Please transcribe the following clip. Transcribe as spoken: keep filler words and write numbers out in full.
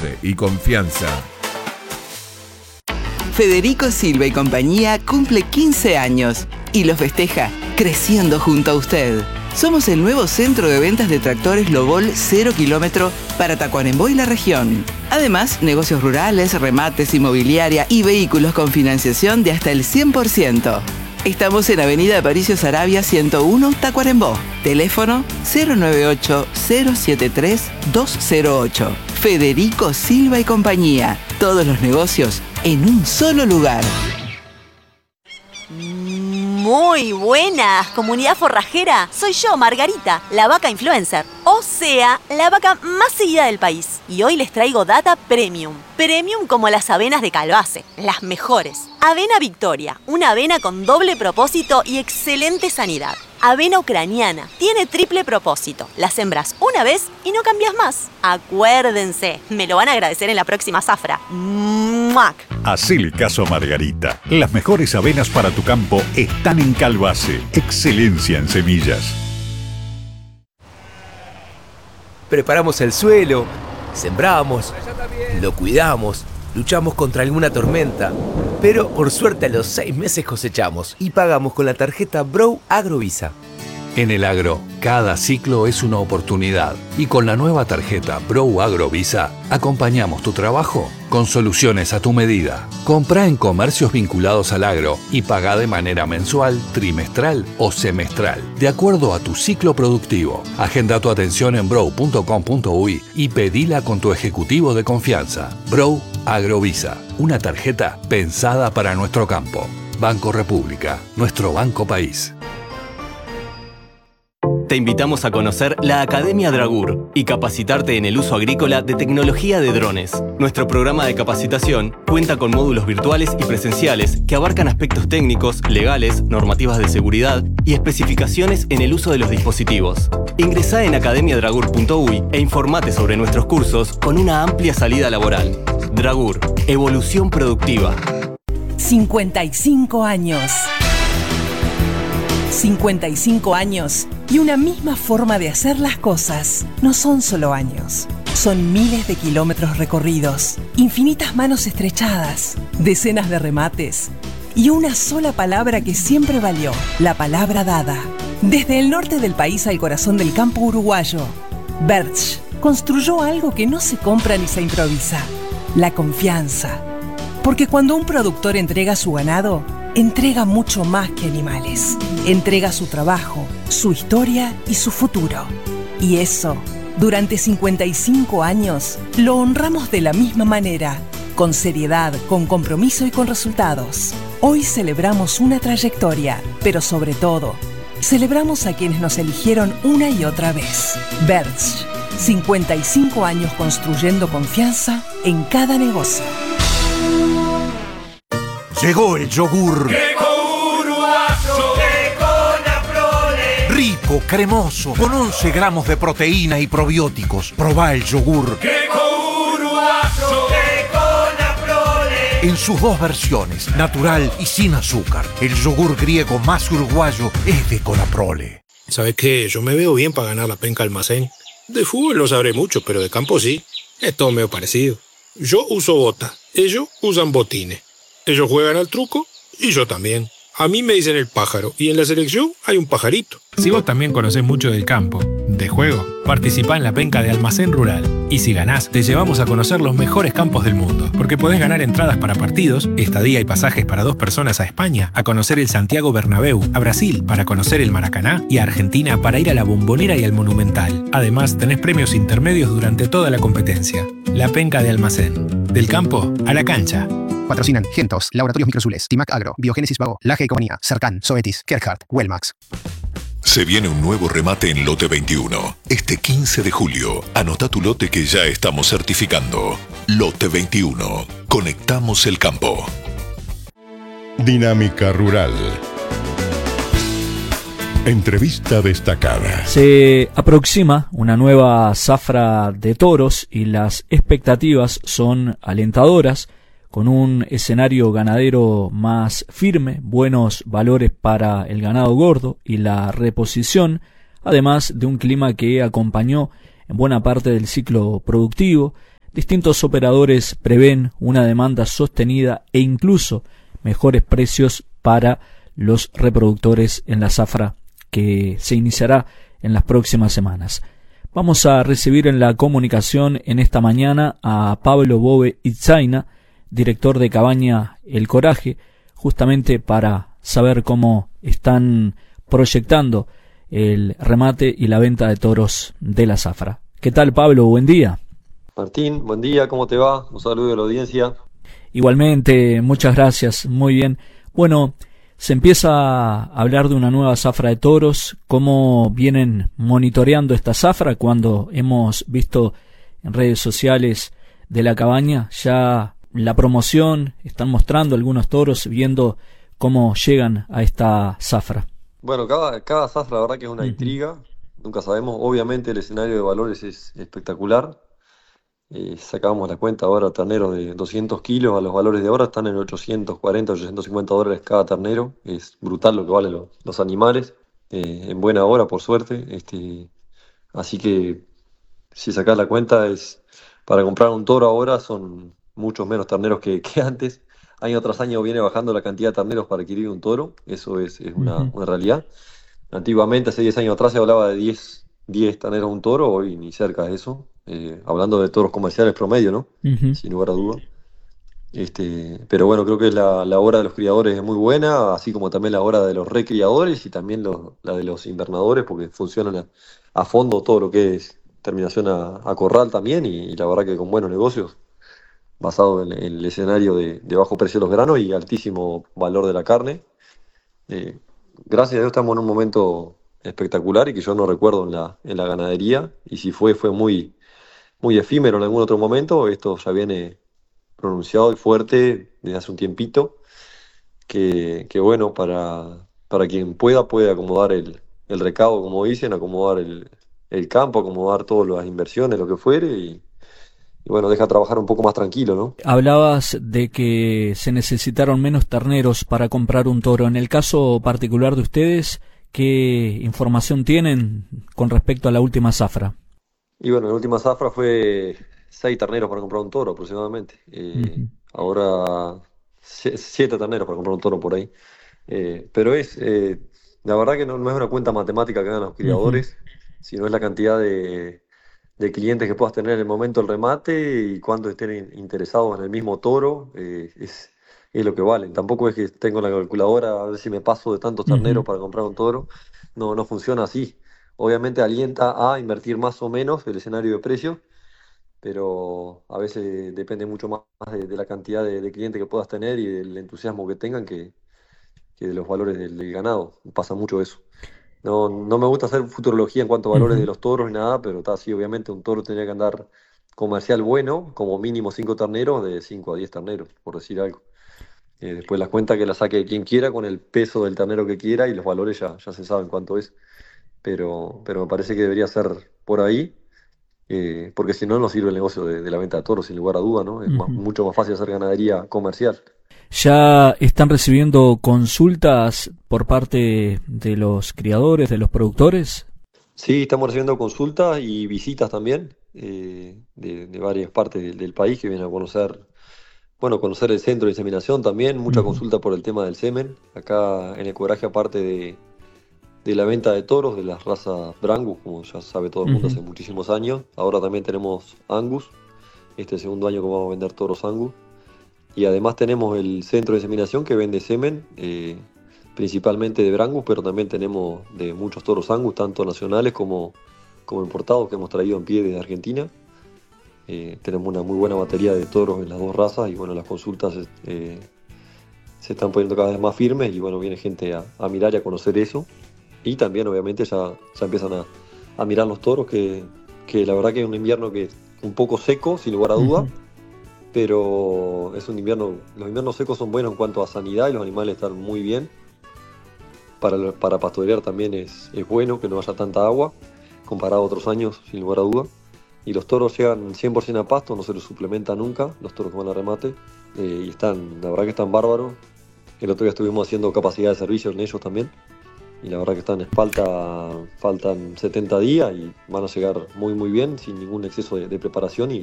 y confianza. Federico Silva y compañía cumple quince años y lo festeja creciendo junto a usted. Somos el nuevo centro de ventas de tractores Lobol cero kilómetro para Tacuarembó y la región. Además, negocios rurales, remates, inmobiliaria y vehículos con financiación de hasta el cien por ciento. Estamos en Avenida Aparicio Saravia ciento uno, Tacuarembó. Teléfono cero nueve ocho cero siete tres dos cero ocho. Federico Silva y compañía. Todos los negocios en un solo lugar. Muy buenas, comunidad forrajera. Soy yo, Margarita, la vaca influencer. O sea, la vaca más seguida del país. Y hoy les traigo data premium. Premium como las avenas de Calvace, las mejores. Avena Victoria, una avena con doble propósito y excelente sanidad. Avena ucraniana, tiene triple propósito. La sembras una vez y no cambias más. Acuérdense, me lo van a agradecer en la próxima zafra. ¡Muac! Hacele caso a Margarita. Las mejores avenas para tu campo están en Calvace. Excelencia en semillas. Preparamos el suelo, sembramos, lo cuidamos, luchamos contra alguna tormenta. Pero por suerte a los seis meses cosechamos y pagamos con la tarjeta Brow Agrovisa. En el agro, cada ciclo es una oportunidad y con la nueva tarjeta Brow Agrovisa acompañamos tu trabajo con soluciones a tu medida. Comprá en comercios vinculados al agro y pagá de manera mensual, trimestral o semestral, de acuerdo a tu ciclo productivo. Agenda tu atención en brow punto com punto uy y pedila con tu ejecutivo de confianza. Brow Agrovisa, una tarjeta pensada para nuestro campo. Banco República, nuestro banco país. Te invitamos a conocer la Academia Dragur y capacitarte en el uso agrícola de tecnología de drones. Nuestro programa de capacitación cuenta con módulos virtuales y presenciales que abarcan aspectos técnicos, legales, normativas de seguridad y especificaciones en el uso de los dispositivos. Ingresá en academia dragur punto uy e informate sobre nuestros cursos con una amplia salida laboral. Dragur, evolución productiva. cincuenta y cinco años. cincuenta y cinco años y una misma forma de hacer las cosas. No son solo años, son miles de kilómetros recorridos, infinitas manos estrechadas, decenas de remates y una sola palabra que siempre valió, la palabra dada. Desde el norte del país al corazón del campo uruguayo, Bertsch construyó algo que no se compra ni se improvisa, la confianza. Porque cuando un productor entrega su ganado, entrega mucho más que animales. Entrega su trabajo, su historia y su futuro. Y eso, durante cincuenta y cinco años, lo honramos de la misma manera, con seriedad, con compromiso y con resultados. Hoy celebramos una trayectoria, pero sobre todo, celebramos a quienes nos eligieron una y otra vez. Bertsch, cincuenta y cinco años construyendo confianza en cada negocio. Llegó el yogur. Llegó uruguayo, llegó la prole. Rico, cremoso, con once gramos de proteína y probióticos. Probá el yogur. Llegó uruguayo, llegó la prole. En sus dos versiones, natural y sin azúcar. El yogur griego más uruguayo es de Conaprole. ¿Sabes qué? Yo me veo bien para ganar la penca almacén. De fútbol no sabré mucho, pero de campo sí. Es todo medio parecido. Yo uso bota, ellos usan botines. Ellos juegan al truco y yo también. A mí me dicen el pájaro y en la selección hay un pajarito. Si vos también conocés mucho del campo, de juego, participá en la penca de Almacén Rural. Y si ganás, te llevamos a conocer los mejores campos del mundo. Porque podés ganar entradas para partidos, estadía y pasajes para dos personas a España, a conocer el Santiago Bernabéu, a Brasil para conocer el Maracaná y a Argentina para ir a la Bombonera y al Monumental. Además, tenés premios intermedios durante toda la competencia. La penca de Almacén. Del campo a la cancha. Patrocinan Gentos, Laboratorios Microsules, Timac Agro, Biogénesis Vago, Laje y Compañía, Cercan, Zoetis, Kerhart, Wellmax. Se viene un nuevo remate en Lote veintiuno. Este quince de julio, anota tu lote que ya estamos certificando. Lote veintiuno. Conectamos el campo. Dinámica Rural. Entrevista destacada. Se aproxima una nueva zafra de toros y las expectativas son alentadoras, con un escenario ganadero más firme, buenos valores para el ganado gordo y la reposición, además de un clima que acompañó en buena parte del ciclo productivo, distintos operadores prevén una demanda sostenida e incluso mejores precios para los reproductores en la zafra que se iniciará en las próximas semanas. Vamos a recibir en la comunicación en esta mañana a Pablo Bove Itzaina, director de Cabaña El Coraje, justamente para saber cómo están proyectando el remate y la venta de toros de la zafra. ¿Qué tal, Pablo? Buen día. Martín, buen día, ¿cómo te va? Un saludo a la audiencia. Igualmente, muchas gracias, muy bien. Bueno, se empieza a hablar de una nueva zafra de toros. ¿Cómo vienen monitoreando esta zafra cuando hemos visto en redes sociales de la cabaña ya la promoción? Están mostrando algunos toros, viendo cómo llegan a esta zafra. Bueno, cada, cada zafra la verdad que es una intriga, nunca sabemos. Obviamente el escenario de valores es espectacular. Eh, sacábamos la cuenta ahora, terneros de doscientos kilos, a los valores de ahora están en ochocientos cuarenta, ochocientos cincuenta dólares cada ternero. Es brutal lo que valen los, los animales, eh, en buena hora por suerte. Este, así que si sacás la cuenta, es para comprar un toro ahora son muchos menos terneros que, que antes. Año tras año viene bajando la cantidad de terneros para adquirir un toro, eso es, es una, uh-huh. una realidad. Antiguamente, hace diez años atrás, se hablaba de diez, diez terneros un toro, hoy ni cerca de eso. Eh, hablando de toros comerciales promedio, ¿no? Uh-huh. Sin lugar a duda. Este, pero bueno, creo que la, la hora de los criadores es muy buena, así como también la hora de los recriadores y también lo, la de los invernadores, porque funcionan a, a fondo todo lo que es terminación a, a corral también, y, y la verdad que con buenos negocios, basado en, en el escenario de, de bajo precio de los granos y altísimo valor de la carne. Eh, gracias a Dios estamos en un momento espectacular y que yo no recuerdo en la, en la ganadería, y si fue, fue muy... muy efímero en algún otro momento. Esto ya viene pronunciado y fuerte desde hace un tiempito, que, que bueno, para, para quien pueda, puede acomodar el, el recado, como dicen, acomodar el, el campo, acomodar todas las inversiones, lo que fuere, y, y bueno, deja trabajar un poco más tranquilo, ¿no? Hablabas de que se necesitaron menos terneros para comprar un toro. En el caso particular de ustedes, ¿qué información tienen con respecto a la última zafra? Y bueno, la última zafra fue seis terneros para comprar un toro aproximadamente. Eh, uh-huh. Ahora siete terneros para comprar un toro por ahí. Eh, pero es, eh, la verdad que no, no es una cuenta matemática que hagan los criadores, uh-huh. sino es la cantidad de, de clientes que puedas tener en el momento del remate y cuántos estén interesados en el mismo toro. Eh, es, es lo que valen. Tampoco es que tengo la calculadora a ver si me paso de tantos terneros uh-huh. para comprar un toro. No, no funciona así. Obviamente alienta a invertir más o menos el escenario de precios, pero a veces depende mucho más de, de la cantidad de, de clientes que puedas tener y del entusiasmo que tengan que, que de los valores del, del ganado. Pasa mucho eso. No, no me gusta hacer futurología en cuanto a valores uh-huh. de los toros ni nada, pero está así, obviamente un toro tendría que andar comercial bueno, como mínimo cinco terneros, de cinco a diez terneros, por decir algo. Eh, después la cuenta que la saque quien quiera con el peso del ternero que quiera y los valores ya, ya se saben cuánto es. Pero, pero me parece que debería ser por ahí, eh, porque si no, no sirve el negocio de, de la venta de toros, sin lugar a duda, ¿no? Es uh-huh. más, mucho más fácil hacer ganadería comercial. ¿Ya están recibiendo consultas por parte de los criadores, de los productores? Sí, estamos recibiendo consultas y visitas también eh, de, de varias partes del, del país que vienen a conocer, bueno, conocer el centro de inseminación también, mucha uh-huh. consulta por el tema del semen. Acá en El Coraje, aparte de... de la venta de toros de las razas Brangus, como ya sabe todo el mundo, uh-huh. hace muchísimos años. Ahora también tenemos Angus, este es el segundo año que vamos a vender toros Angus. Y además tenemos el centro de inseminación que vende semen, eh, principalmente de Brangus, pero también tenemos de muchos toros Angus, tanto nacionales como, como importados, que hemos traído en pie desde Argentina. Eh, tenemos una muy buena batería de toros en las dos razas y bueno, las consultas eh, se están poniendo cada vez más firmes y bueno, viene gente a, a mirar y a conocer eso. Y también obviamente ya, ya empiezan a, a mirar los toros, que, que la verdad que es un invierno que es un poco seco, sin lugar a duda, uh-huh. pero es un invierno, los inviernos secos son buenos en cuanto a sanidad y los animales están muy bien. Para, para pastorear también es, es bueno que no haya tanta agua, comparado a otros años, sin lugar a duda. Y los toros llegan cien por ciento a pasto, no se los suplementa nunca, los toros que van a remate, eh, y están, la verdad que están bárbaros. El otro día estuvimos haciendo capacidad de servicio en ellos también. Y la verdad que están, falta, faltan setenta días y van a llegar muy muy bien, sin ningún exceso de, de preparación y